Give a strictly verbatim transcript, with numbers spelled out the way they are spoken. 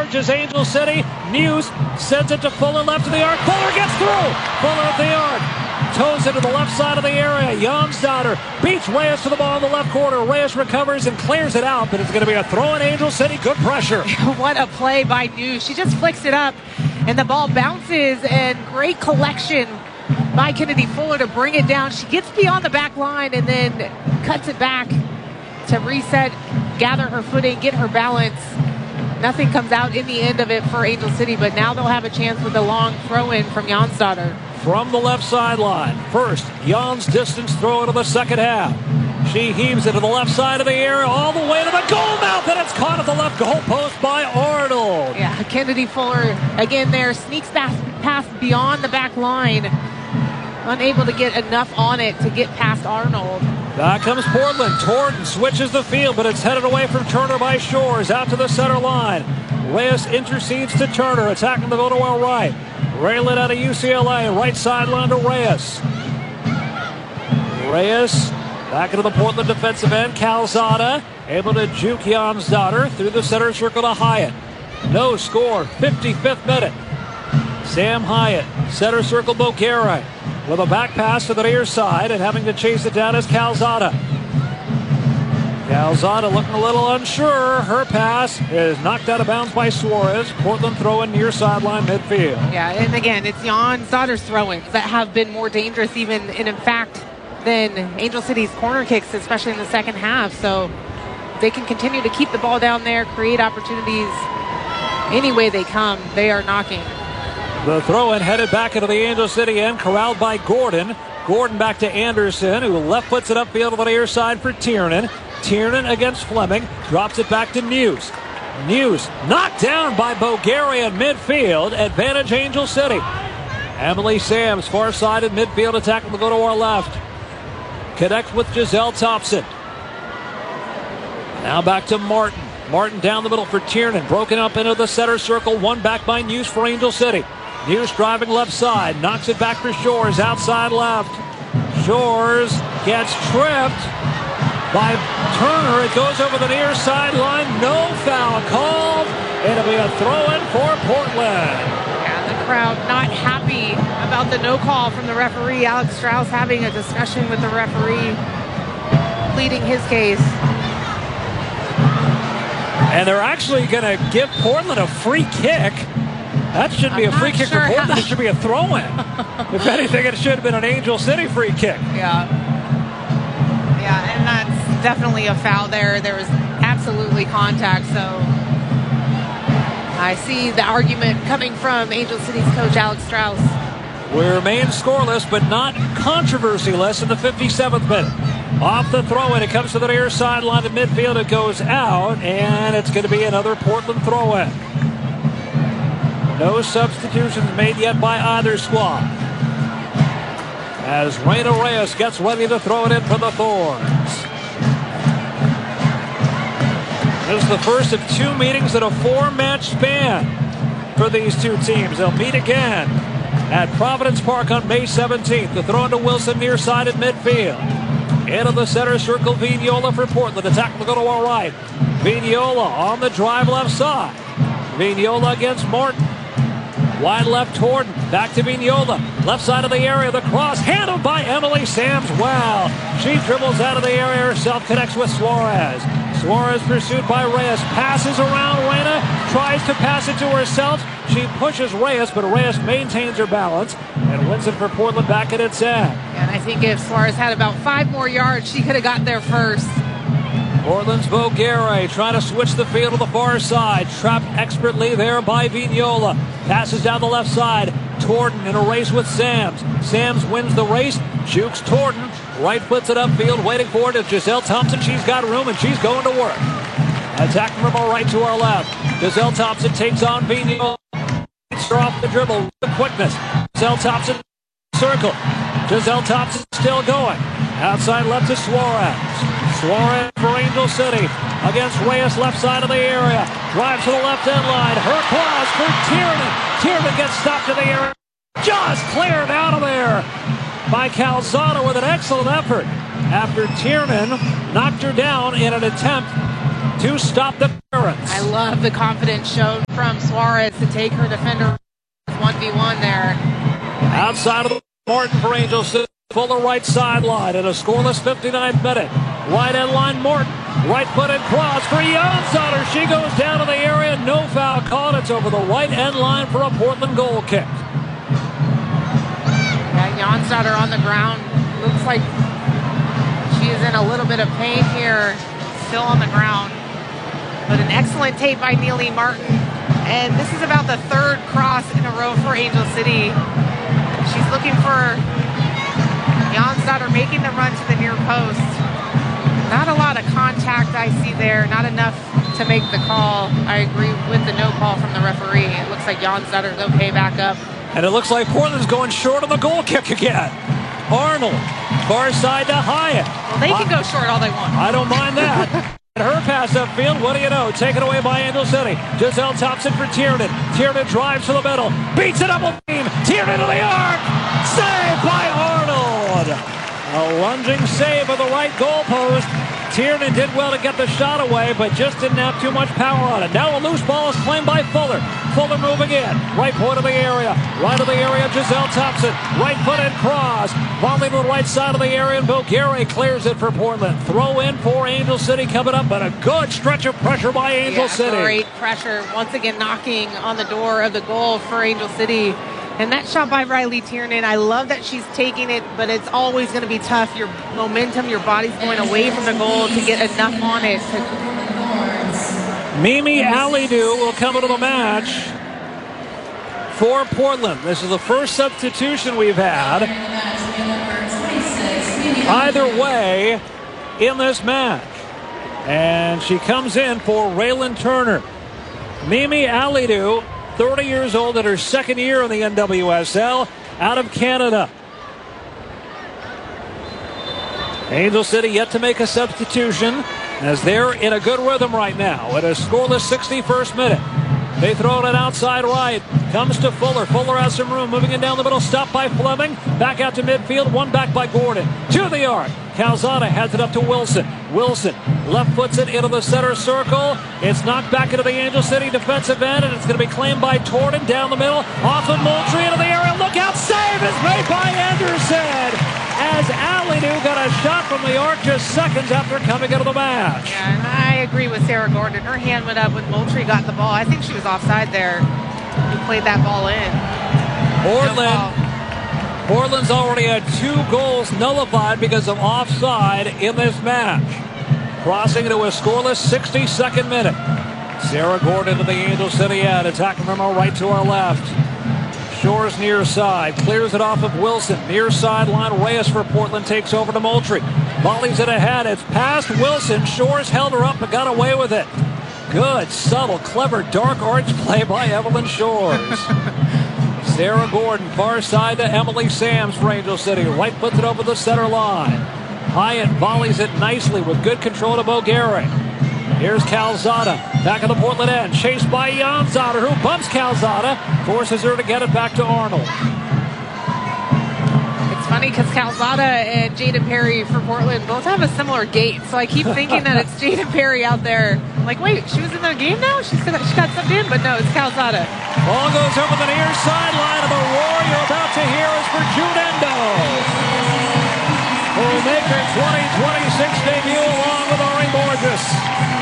launches Angel City. Muse sends it to Fuller, left of the arc. Fuller gets through. Fuller at the arc. Toes into the left side of the area. Jonsdottir beats Reyes to the ball in the left corner. Reyes recovers and clears it out, but it's going to be a throw in Angel City. Good pressure. What a play by Muse. She just flicks it up, and the ball bounces, and great collection by Kennedy Fuller to bring it down. She gets beyond the back line and then cuts it back to reset, gather her footing, get her balance. Nothing comes out in the end of it for Angel City, but now they'll have a chance with a long throw-in from Jonsdottir. From the left sideline. First, Jan's distance throw into the second half. She heaves it to the left side of the area, all the way to the goal mouth, and it's caught at the left goal post by Arnold. Yeah, Kennedy Fuller, again there, sneaks past, past beyond the back line. Unable to get enough on it to get past Arnold. Back comes Portland. Torton switches the field, but it's headed away from Turner by Shores, out to the center line. Reyes intercedes to Turner, attacking the go to our right. Raylan out of U C L A, right sideline to Reyes. Reyes back into the Portland defensive end. Calzada able to juke Jonsdottir through the center circle to Hyatt. No score, fifty-fifth minute. Sam Hyatt, center circle Boqueira, with a back pass to the near side, and having to chase it down is Calzada. Calzada looking a little unsure. Her pass is knocked out of bounds by Suarez. Portland throwing near sideline midfield. Yeah, and again, it's Jonsdottir's throw-ins that have been more dangerous even, and in fact, than Angel City's corner kicks, especially in the second half. So they can continue to keep the ball down there, create opportunities any way they come. They are knocking. The throw-in headed back into the Angel City end, corralled by Gordon. Gordon back to Anderson, who left puts it upfield to the near side for Tiernan. Tiernan against Fleming, drops it back to Muse. Muse knocked down by Boqueira in midfield. Advantage Angel City. Emily Sams, far side in midfield, attacking the go to our left. Connects with Giselle Thompson. Now back to Martin. Martin down the middle for Tiernan, broken up into the center circle. One back by Muse for Angel City. Muse driving left side, knocks it back for Shores, outside left. Shores gets tripped by Turner. It goes over the near sideline. No foul called. It'll be a throw-in for Portland. And the crowd not happy about the no call from the referee. Alex Strauss having a discussion with the referee, pleading his case. And they're actually going to give Portland a free kick. That shouldn't be I'm a free kick sure for Portland. how... It should be a throw-in. If anything, it should have been an Angel City free kick. Yeah. Yeah, and that's definitely a foul there. There was absolutely contact, so I see the argument coming from Angel City's coach, Alex Strauss. We remain scoreless, but not controversy-less in the fifty-seventh minute. Off the throw-in, it comes to the near sideline to midfield. It goes out, and it's going to be another Portland throw-in. No substitutions made yet by either squad, as Reina Reyes gets ready to throw it in for the Thorns. This is the first of two meetings in a four-match span for these two teams. They'll meet again at Providence Park on May seventeenth. The throw into Wilson near side at midfield. Into the center circle, Vignola for Portland. Attack will go to our right. Vignola on the drive left side. Vignola against Martin. Wide left Torton, back to Vignola. Left side of the area, the cross handled by Emily Sams. Wow, she dribbles out of the area herself, connects with Suarez. Suarez pursued by Reyes, passes around Reina, tries to pass it to herself. She pushes Reyes, but Reyes maintains her balance and wins it for Portland back at its end. And I think if Suarez had about five more yards, she could have got there first. Portland's Boqueira trying to switch the field to the far side. Trapped expertly there by Vignola. Passes down the left side. Torton in a race with Sams. Sams wins the race. Jukes Torton. Right foots it upfield. Waiting for it is Giselle Thompson. She's got room and she's going to work. Attacking from our right to our left. Giselle Thompson takes on Vignola. Her off the dribble with the quickness. Giselle Thompson circle. Giselle Thompson still going. Outside left to Suarez. Suarez for Angel City against Reyes, left side of the area. Drives to the left end line. Her cross for Tiernan. Tiernan gets stopped in the area. Just cleared out of there by Calzada with an excellent effort after Tiernan knocked her down in an attempt to stop the clearance. I love the confidence shown from Suarez to take her defender one v one there. Outside of the Morton for Angel City. Fuller right sideline at a scoreless fifty-ninth minute. Right end line Morton. Right footed cross for Jansater. She goes down to the area. No foul called. It's over the right end line for a Portland goal kick. Yeah, Jansater on the ground. Looks like she is in a little bit of pain here. Still on the ground. But an excellent tape by Neely Martin. And this is about the third cross in a row for Angel City. She's looking for Jansater making the run to the near post. Not a lot of contact I see there. Not enough to make the call. I agree with the no call from the referee. It looks like Jansater's okay back up. And it looks like Portland's going short on the goal kick again. Arnold, far side to Hyatt. Well, they can go short all they want. I don't mind that. Her pass upfield, what do you know? Taken away by Angel City. Giselle Thompson for Tiernan. Tiernan drives to the middle. Beats it up with team. Tiernan to the arc. Saved by Arnold. A lunging save of the right goalpost. Tiernan did well to get the shot away, but just didn't have too much power on it. Now a loose ball is claimed by Fuller. Fuller moving in. Right point of the area. Right of the area, Giselle Thompson. Right footed cross. Volley to the right side of the area, and Bulgari clears it for Portland. Throw in for Angel City coming up, but a good stretch of pressure by Angel yeah, City. Great pressure. Once again knocking on the door of the goal for Angel City. And that shot by Riley Tiernan, I love that she's taking it, but it's always going to be tough. Your momentum, your body's going away from the goal to get enough on it. To... Mimi Alidou will come into the match for Portland. This is the first substitution we've had either way in this match. And she comes in for Raylan Turner. Mimi Alidou, thirty years old, in her second year in the N W S L, out of Canada. Angel City yet to make a substitution, as they're in a good rhythm right now at a scoreless sixty-first minute. They throw it outside right. Comes to Fuller. Fuller has some room. Moving in down the middle. Stopped by Fleming. Back out to midfield. One back by Gordon. To the arc. Calzada heads it up to Wilson. Wilson left foots it into the center circle. It's knocked back into the Angel City defensive end, and it's going to be claimed by Torden down the middle. Off of Moultrie into the area. Look out. Save is made by Anderson, as Alidou got a shot from the arc just seconds after coming into the match. Yeah, and I agree with Sarah Gordon. Her hand went up when Moultrie got the ball. I think she was offside there. Who played that ball in? Portland. No Portland's already had two goals nullified because of offside in this match. Crossing into a scoreless sixty-second minute. Sarah Gordon to the Angel City end. Attacking from our right to our left. Shores near side. Clears it off of Wilson. Near sideline. Reyes for Portland takes over to Moultrie. Volleys it ahead. It's past Wilson. Shores held her up but got away with it. Good, subtle, clever, dark arts play by Evelyn Shores. Sarah Gordon, far side to Emily Sams for Angel City. Right puts it over the center line. Hyatt volleys it nicely with good control to Bulgari. Here's Calzada, back of the Portland end, chased by Jansater, who bumps Calzada, forces her to get it back to Arnold. It's funny because Calzada and Jaden Perry for Portland both have a similar gait, so I keep thinking that it's Jaden Perry out there. I'm like, wait, she was in the game now? She said she got subbed in, but no, it's Calzada. Ball goes over the near sideline, and the roar you're about to hear is for June Endo, who will make her twenty twenty-six debut along with Ari Borges.